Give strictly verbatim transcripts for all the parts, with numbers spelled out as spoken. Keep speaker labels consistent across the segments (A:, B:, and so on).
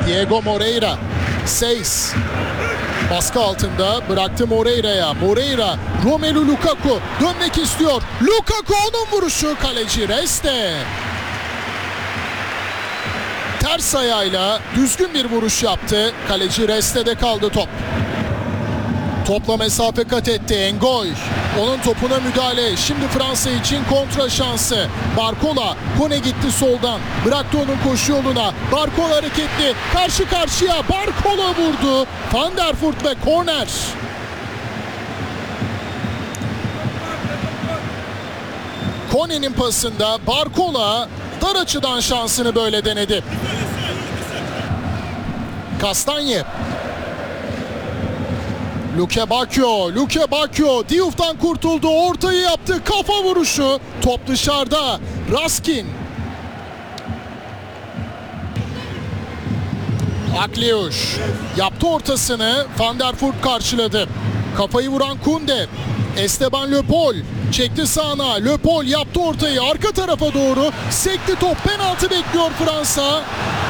A: Diego Moreira. Seis. Baskı altında bıraktı Moreira'ya. Moreira, Romelu Lukaku dönmek istiyor. Lukaku, onun vuruşu, kaleci Reste. Ters ayağıyla düzgün bir vuruş yaptı. Kaleci Reste'de kaldı top. Topla mesafe kat etti Engoy. Onun topuna müdahale. Şimdi Fransa için kontra şansı. Barcola, Kone gitti soldan. Bıraktı onun koşu yoluna. Barcola hareketli. Karşı karşıya. Barcola vurdu. Van der Voort ve korner. Kone'nin pasında Barcola dar açıdan şansını böyle denedi. Kastanye. Luke Bacchio, Luke Bacchio Diouf'tan kurtuldu, ortayı yaptı, kafa vuruşu, top dışarıda. Raskin. Akliuş yaptı ortasını, Van der Voort karşıladı. Kafayı vuran Kunde. Esteban Le Paul çekti sağına, Le Paul yaptı ortayı arka tarafa doğru, sekti top, penaltı bekliyor Fransa.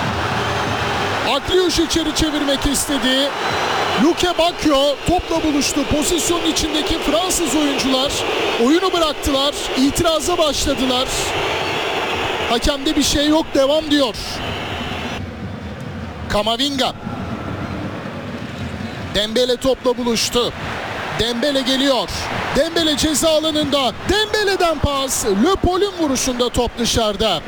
A: Akliuş içeri çevirmek istedi. Luke Bacchio topla buluştu. Pozisyonun içindeki Fransız oyuncular oyunu bıraktılar. İtiraza başladılar. Hakemde bir şey yok, devam diyor. Kamavinga. Dembele topla buluştu. Dembele geliyor. Dembele ceza alanında. Dembele'den pas. Le Paul'ün vuruşunda top dışarıda.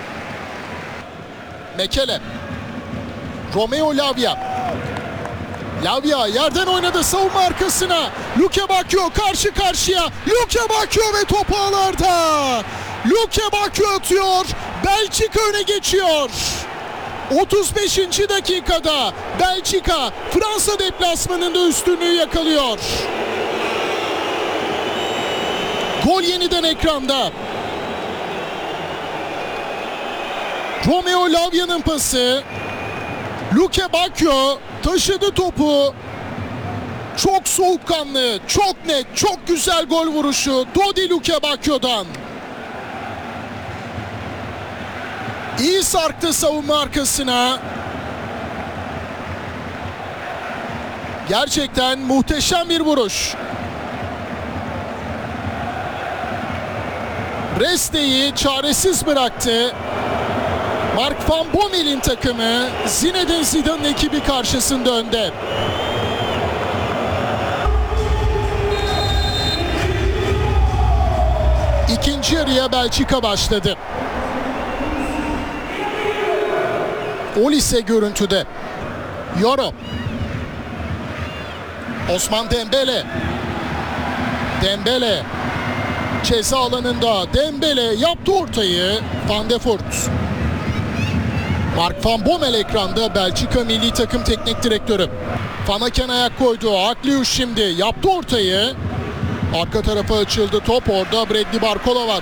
A: Mekele. Romeo Lavia. Lavia yerden oynadı savunma arkasına. Luke Bacchio karşı karşıya. Luke Bacchio ve top ağlarda. Luke Bacchio atıyor. Belçika öne geçiyor. otuz beşinci dakikada Belçika Fransa deplasmanında üstünlüğü yakalıyor. Gol yeniden ekranda. Romeo Lavia'nın pası. Luke Bacchio taşıdı topu. Çok soğukkanlı, çok net, çok güzel gol vuruşu Dodi Luke Bacchio'dan. İyi sarktı savunma arkasına. Gerçekten muhteşem bir vuruş. Reste'yi çaresiz bıraktı. Mark van Bommel'in takımı Zinedine Zidane'ın ekibi karşısında önde. İkinci yarıya Belçika başladı. Olise görüntüde. Yoro. Osman Dembele. Dembele. Ceza alanında Dembele yaptı ortayı. Van der Voort. Mark van Bommel ekranda, Belçika milli takım teknik direktörü. Van Aken ayak koydu. Akliuş şimdi yaptı ortayı. Arka tarafa açıldı top. Orada Bradley Barcola var.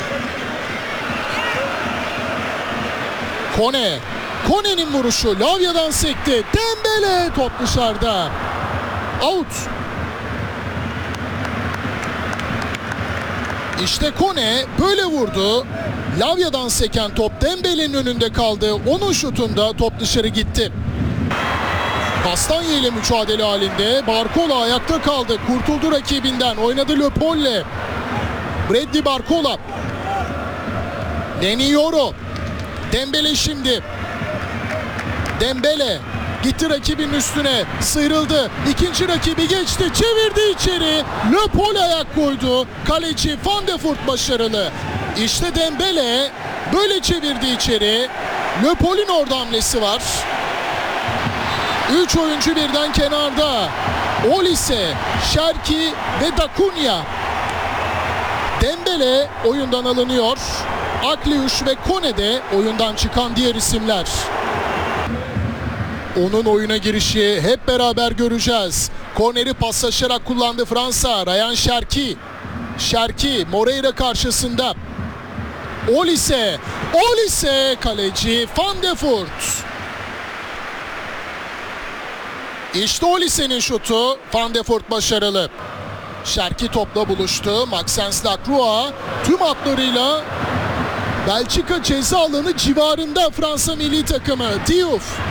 A: Kone. Kone'nin vuruşu Lavia'dan sekti. Dembele top dışarıda. Out. İşte Kone böyle vurdu. Lavia'dan seken top Dembele'nin önünde kaldı. Onun şutunda top dışarı gitti. Kastanye ile mücadele halinde. Barcola ayakta kaldı. Kurtuldu rakibinden. Oynadı Le Paul'le. Bradley Barcola. Leny Yoro. Dembele şimdi. Dembele gitti rakibinin üstüne. Sıyrıldı. İkinci rakibi geçti. Çevirdi içeri. Le Paul ayak koydu. Kaleci Van der Voort başarılı. İşte Dembele böyle çevirdi içeri. Le Paul'ün orada hamlesi var. Üç oyuncu birden kenarda. Olise, Cherki ve Dacunia. Dembele oyundan alınıyor. Akliuş ve Kone de oyundan çıkan diğer isimler. Onun oyuna girişi hep beraber göreceğiz. Korneri paslaşarak kullandı Fransa. Ryan Cherki. Cherki Moreira karşısında. Olise. Olise kaleci Van der Voort. İşte Olise'nin şutu. Van der Voort başarılı. Cherki topla buluştu. Maxence Lacroix tüm hatlarıyla Belçika ceza alanı civarında Fransa milli takımı. Diouf.